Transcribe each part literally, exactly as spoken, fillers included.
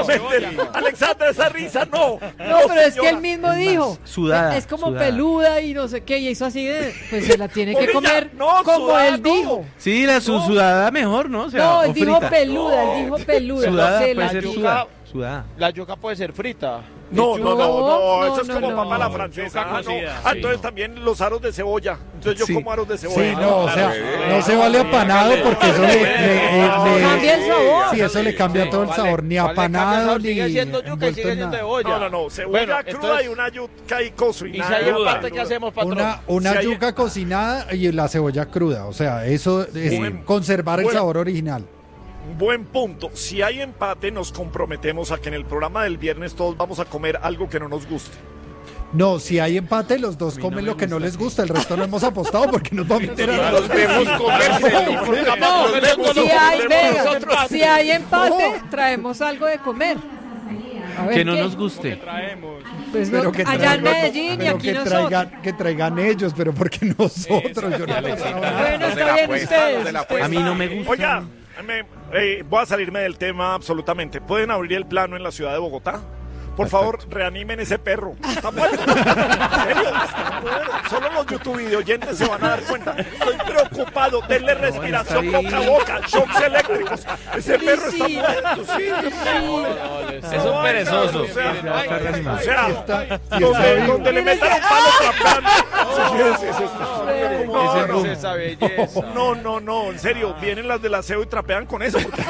Exactamente. Alexandra, esa risa no. No, pero es que él mismo dijo. Sudada. Es como sudada. peluda y no sé qué, y hizo así de. Pues se la tiene que comer no, como sudada, él no. dijo. Sí, la su No. sudada mejor, ¿no? O sea, No, o él dijo frita. peluda, él dijo peluda. Sudada se puede la ser dijo. sudada. Sudada. La yuca puede ser frita. No, no, no, no, No, eso es no, como no. papá la francesa. Yuca Ah, no. cocida, Ah, sí, entonces no. también los aros de cebolla. Entonces yo Sí. como aros de cebolla. Sí, no, o sea, Claro, no se vale apanado porque eso le, le- le- Cambia el sabor. sí, eso le cambia todo el Vale, sabor, ni vale, apanado cambia, ni sigue siendo yuca y envuelto sigue en siendo nada. cebolla. No, no, no, cebolla Bueno, cruda entonces, y una yuca y y cocinada. si hay cruda. empate, ¿qué hacemos, patrón? Una, una Si hay- yuca cocinada y la cebolla cruda, o sea, eso es Buen- conservar el buen- sabor original. Buen punto. Si hay empate, nos comprometemos a que en el programa del viernes todos vamos a comer algo que no nos guste. No, si hay empate, los dos mí comen no me lo que no gusta. les gusta, el resto lo hemos apostado porque nos va a meter a Los vemos comerse. No, si hay, venga, nosotros. si hay empate, traemos algo de comer. A ver Que no qué. nos guste. Traemos. Pues no, pero que allá en traigan- Medellín y pero aquí que nosotros. traigan, que traigan ellos, pero porque nosotros, yo no he pasado nada. Bueno, está bien ustedes. A mí no me gusta. Oiga, me- eh, voy a salirme del tema absolutamente. ¿Pueden abrir el plano en la ciudad de Bogotá? Por favor, reanimen ese perro. Está muerto. En serio, está muerto. Solo los YouTube videoyentes se van a dar cuenta. Estoy preocupado. Denle respiración está ahí. boca a boca, shocks eléctricos. Ese Sí, perro está sí. muerto. Sí, Es un perezoso. O sea, Ya está reanimado. o sea, Está- sí, está donde, vivo. donde le metan un palo trapeando. Sí, sí, sí, está. No, Ese no, boom. esa belleza. no, no, no, en serio, vienen las del aseo y trapean con eso. porque-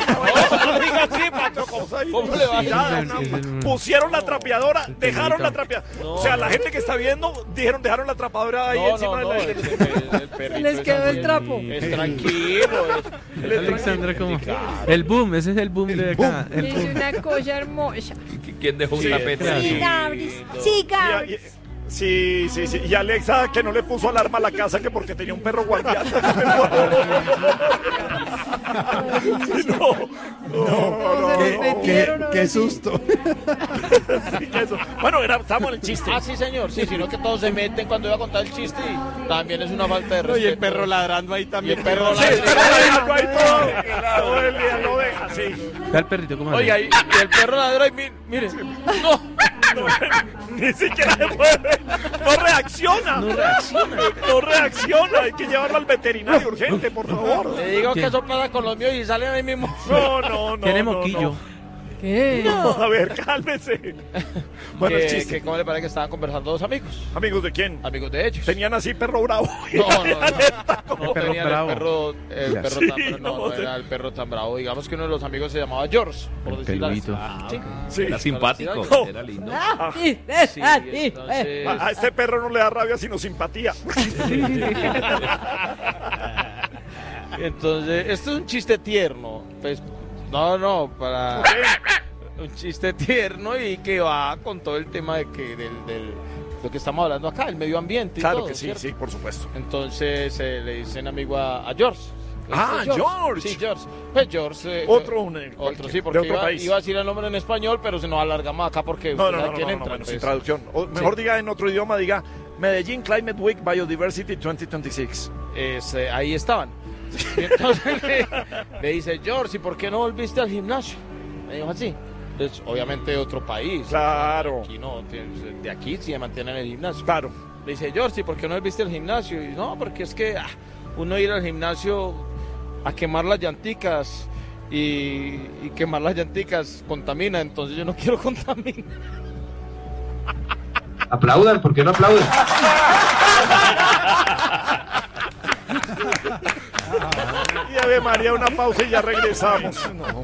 ¿Cómo le va? Ya, Ese- una- ese- ese- pusieron la trapeadora, dejaron la perrito. trapeadora. O sea, la gente que está viendo, dijeron, dejaron la trapeadora ahí No, encima no, no, de el, la... el- el perrito Les es quedó el así, trapo. Es tranquilo. es- Alexandra, ¿cómo? El boom, ese es el boom de acá. El Es boom. una cosa hermosa. ¿Quién dejó un Sí, tapete? Sí, así? Gabris. Sí, Y- Gabris. y- Sí, sí, sí. Y Alexa, que no le puso alarma a la casa, que porque tenía un perro guardián. No, no, no, Qué, no. qué- qué susto. Sí, eso. Bueno, era, estamos en el chiste. Ah, sí, señor. Sí, sino que todos se meten cuando iba a contar el chiste y también es una falta de respeto. Y el perro ladrando ahí Y también. el perro Sí, ladrando. está dejando ahí todo. Todo el día lo deja, sí. Ve al perrito, ¿cómo Oiga, y, y el perro ladra y mi- mire. No. No, ni siquiera se mueve. No reacciona. No reacciona. No reacciona. Hay que llevarlo al veterinario urgente, por favor. Le digo ¿Qué? que eso pasa con los míos y salen ahí mismo. No, no, no. Tiene no, moquillo. no. ¿Qué? No, a ver, cálmese. Bueno, el que, chiste. que ¿Cómo le parece que estaban conversando dos amigos? Amigos de quién? Amigos de ellos. Tenían así perro bravo. No, no, no. No perro tenían bravo. el perro, el Ya. perro Sí, tan, no, no no sé. era el perro tan bravo. Digamos que uno de los amigos se llamaba George, por El decirlo así. peludito. Sí. Sí. Era simpático. No. Era lindo. Ah, sí, Sí, ah, sí, eh. entonces, A, a este perro no le da rabia sino simpatía. entonces, esto es un chiste tierno. Pues, no, no, para un chiste tierno y que va con todo el tema de que del, del lo que estamos hablando acá, el medio ambiente. Y Claro todo, que sí, ¿cierto? sí, por supuesto. Entonces eh, le dicen amigo a, a George. Ah, Este es George. Sí, George. Pues George. eh, Otro, un, Otro, sí, de porque otro iba, país. iba a decir el nombre en español, pero se nos alargamos acá porque No, usted no, sabe no, no, quién no, entra, bueno, sin pues. traducción. O mejor diga en otro idioma, diga Medellín Climate Week Biodiversity veinte veintiséis. Es, eh, ahí estaban. Y entonces le, le dice, George, ¿y por qué no volviste al gimnasio? Me dijo así. Entonces, obviamente de otro país. Claro. Aquí no, de aquí sí se mantiene en el gimnasio. Claro. Le dice, George, ¿y por qué no volviste al gimnasio? Y no, porque es que ah, uno ir al gimnasio a quemar las llanticas y, y quemar las llanticas contamina, entonces yo no quiero contaminar. Aplaudan, ¿por qué no aplauden? Y Ave María, una pausa y ya regresamos. No.